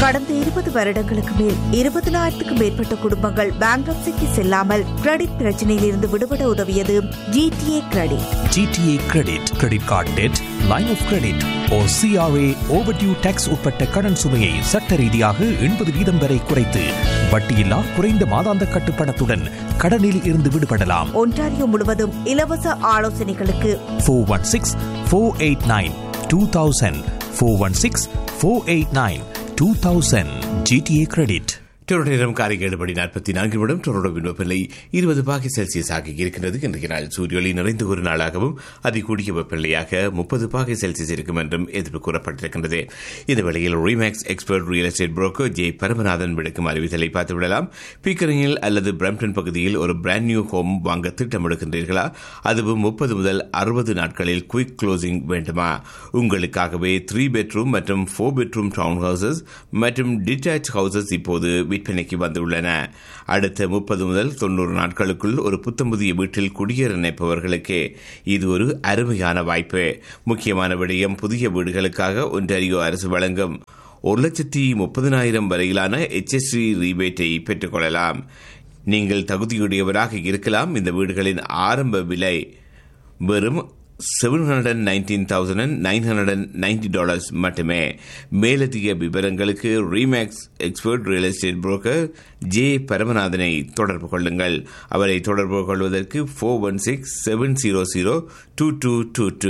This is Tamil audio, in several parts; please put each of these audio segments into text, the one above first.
கடந்த 20 வருடங்களுக்கு மேல் 20,000க்கும் மேற்பட்ட குடும்பங்கள் பேங்க்ரப்சிக்கு செல்லாமல் கிரெடிட் பிரச்சனையில் இருந்து விடுபட உதவியது GTA credit. GTA credit, credit card dead, line of credit or CRA overdue tax உட்பட்ட கடன் சுமையை சட்ட ரீதியாக 80% வரை குறைத்து வட்டியில்லா குறைந்த மாதாந்த கட்டுப்பணத்துடன் கடனில் இருந்து விடுபடலாம். ஒன்டாரியோ முழுவதும் இலவச ஆலோசனைகளுக்கு 416-489-2000 416-489-2000 GTA கிரெடிட். டொரண்டோ நேரம் காலை 7:44 நிமிடம். டொரண்டோ வெப்பநிலை 20 பாகை செல்சியஸ் ஆக இருக்கிறது. இன்றைய நாள் சூரியொளி நிறைந்த ஒரு நாளாகவும் அதிகூடிய வெப்பநிலையாக 30 பாகை செல்சியஸ் இருக்கும் என்றும் எதிர்ப்பு கூறப்பட்டிருக்கின்றது. இந்த வேளையில் remakes expert real estate broker J Paramanathan விடுக்கும் அறிவித்தலை பார்த்துவிடலாம். பீக்கரிங்கில் அல்லது பிரம்டன் பகுதியில் ஒரு பிராண்ட் நியூ ஹோம் வாங்க திட்டமிடுகின்றீர்களா? அதுவும் 30 முதல் 60 நாட்களில் குயிக் க்ளோசிங் வேண்டுமா? உங்களுக்காகவே 3 பெட்ரூம் மற்றும் 4 பெட்ரூம் டவுன் ஹவுசஸ் மற்றும் டிட்டாச் ஹவுசஸ் இப்போது விற்பனைக்கு வந்துள்ளன. அடுத்த 30 முதல் 90 நாட்களுக்குள் ஒரு புத்தம்புதிய வீட்டில் குடியேற நினைப்பவர்களுக்கு இது ஒரு அருமையான வாய்ப்பு. முக்கியமான விடயம், புதிய வீடுகளுக்காக ஒன்டாரியோ அரசு வழங்கும் 1,30,000 வரையிலான HST ரீபேட்டை பெற்றுக் கொள்ளலாம். நீங்கள் தகுதியுடையவராக இருக்கலாம். இந்த வீடுகளின் ஆரம்ப விலை வெறும் $719,990 மட்டுமே. மேலதிக விவரங்களுக்கு remakes expert real estate broker J பரமநாதனை தொடர்பு கொள்ளுங்கள். அவரை தொடர்பு கொள்வதற்கு 416-700-2222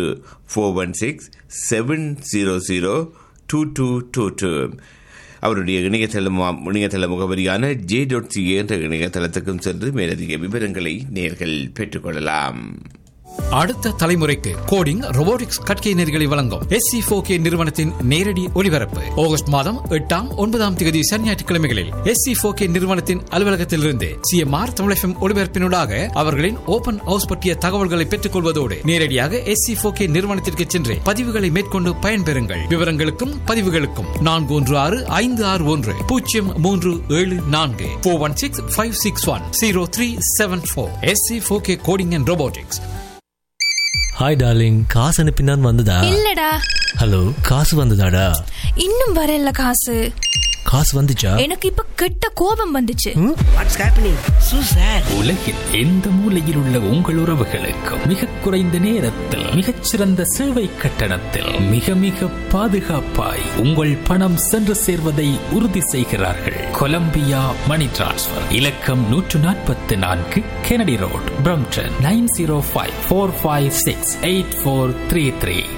416-700-2222. அவருடைய இணையதள முகவரியான j.ca என்ற இணையதளத்துக்கும் சென்று மேலதிக விவரங்களை நேர்கள் பெற்றுக்கொள்ளலாம். அடுத்த தலைமுறைக்கு கோடிங் ரோபோட்டிக்ஸ் கற்கையினர்களை வழங்கும் SC4K நிறுவனத்தின் நேரடி ஒளிபரப்பு ஆகஸ்ட் மாதம் 8ஆம் 9ஆம் தேதி சனி ஞாயிற்றுக்கிழமைகளில் SC4K நிறுவனத்தின் அலுவலகத்திலிருந்து CMR தமிழ் FM ஒளிபரப்பினூடாக அவர்களின் ஓபன் ஹவுஸ் பற்றிய தகவல்களை பெற்றுக் கொள்வதோடு நேரடியாக SC4K நிறுவனத்திற்கு சென்று பதிவுகளை மேற்கொண்டு பயன்பெறுங்கள். விவரங்களுக்கும் பதிவுகளுக்கும் 416-561-0374 416-561-0374 SC4K coding and robotics. Hi darling, காசு அனுப்பினான் வந்ததா? இல்லடா. ஹலோ, காசு வந்ததாடா? இன்னும் வரல. காசு வந்துச்சா? எனக்கு இப்ப கெட்ட கோபம் வந்துச்சு. What's happening? So chat. உலகில் எந்த மூலையில் உள்ள உங்கள் உறவுகளுக்கு மிக குறைந்த நேரத்தில் மிகச்சிறந்த சேவை கட்டணத்தில் மிக மிக பாதுகாப்பாய் உங்கள் பணம் சென்று சேர்வதை உறுதி செய்கிறார்கள். கொலம்பியா மணி டிரான்ஸ்ஃபர். இலக்கம் 144 கெனடி ரோட், பிரம்டன் 905-456-8433.